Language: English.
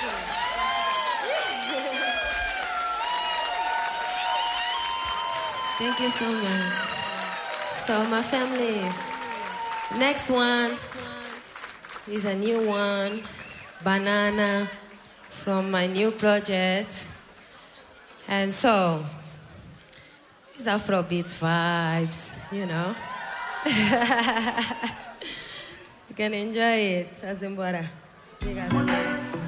Thank you so much. So my family, next one is a new one, Banana, from my new project. And so, it's Afrobeat vibes, you know. You can enjoy it, Azimbora. You got it.